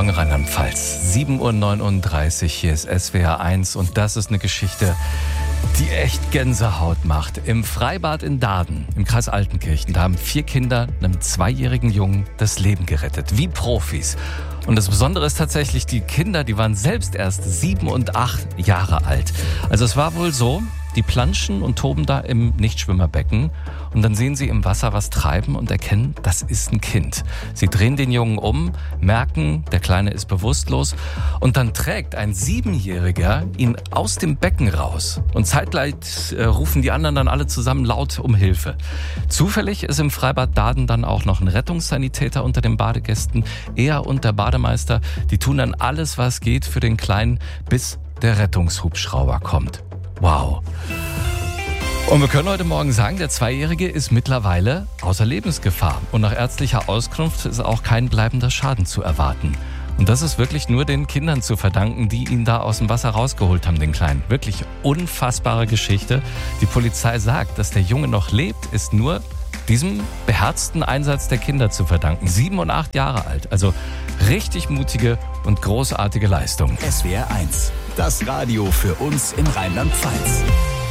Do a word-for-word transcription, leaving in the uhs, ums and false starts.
Morgen Rheinland-Pfalz. sieben Uhr neununddreißig, hier ist S W R eins und das ist eine Geschichte, die echt Gänsehaut macht. Im Freibad in Daaden, im Kreis Altenkirchen, da haben vier Kinder einem zweijährigen Jungen das Leben gerettet, wie Profis. Und das Besondere ist tatsächlich, die Kinder, die waren selbst erst sieben und acht Jahre alt. Also es war wohl so, die planschen und toben da im Nichtschwimmerbecken und dann sehen sie im Wasser was treiben und erkennen, das ist ein Kind. Sie drehen den Jungen um, merken, der Kleine ist bewusstlos und dann trägt ein Siebenjähriger ihn aus dem Becken raus und zeitgleich äh, rufen die anderen dann alle zusammen laut um Hilfe. Zufällig ist im Freibad Daaden dann auch noch ein Rettungssanitäter unter den Badegästen, er und der Bademeister, die tun dann alles, was geht für den Kleinen, bis der Rettungshubschrauber kommt. Wow. Und wir können heute Morgen sagen, der Zweijährige ist mittlerweile außer Lebensgefahr. Und nach ärztlicher Auskunft ist auch kein bleibender Schaden zu erwarten. Und das ist wirklich nur den Kindern zu verdanken, die ihn da aus dem Wasser rausgeholt haben, den Kleinen. Wirklich unfassbare Geschichte. Die Polizei sagt, dass der Junge noch lebt, ist nur diesem beherzten Einsatz der Kinder zu verdanken. Sieben und acht Jahre alt. Also richtig mutige und großartige Leistung. S W R eins, das Radio für uns in Rheinland-Pfalz.